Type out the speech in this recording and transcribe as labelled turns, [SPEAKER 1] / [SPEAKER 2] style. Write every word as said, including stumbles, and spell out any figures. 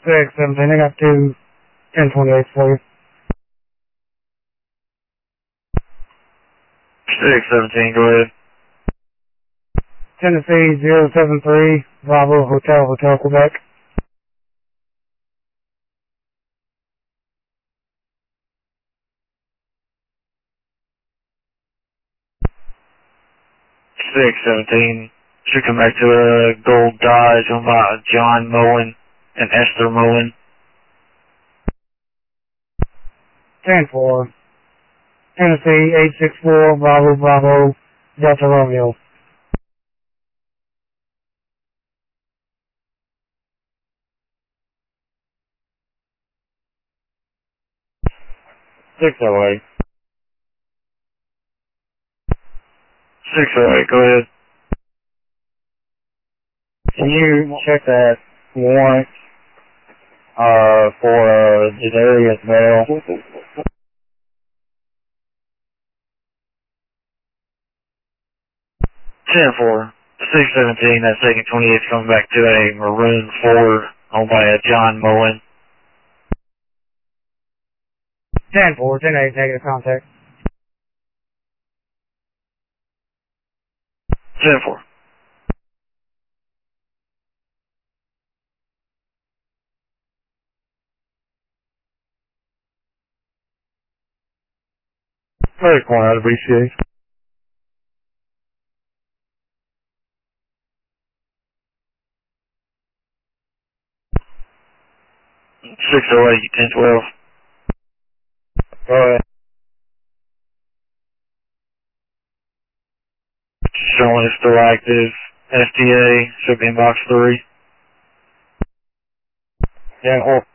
[SPEAKER 1] six seventeen, I got two ten twenty-eight for you.
[SPEAKER 2] six seventeen, go ahead.
[SPEAKER 1] Tennessee zero seven three, Bravo Hotel, Hotel Quebec.
[SPEAKER 2] six seventeen, should come back to a gold Dodge owned by John Moen and Esther Moen.
[SPEAKER 1] ten four, Tennessee eight six four, Bravo Bravo, Delta Romeo.
[SPEAKER 2] six oh eight. six oh eight, go ahead.
[SPEAKER 3] Can you check that warrant uh, for uh, Jadarius Bell?
[SPEAKER 2] ten four, six seventeen, that second twenty-eight is coming back to a maroon Ford owned by a John Moen.
[SPEAKER 1] ten four, ten eight, negative contact.
[SPEAKER 2] ten four.
[SPEAKER 3] Very quiet, appreciate.
[SPEAKER 2] six oh eight, ten twelve.
[SPEAKER 3] Go ahead.
[SPEAKER 2] Showing it's still active. S T A, should be in box three.
[SPEAKER 3] ten four.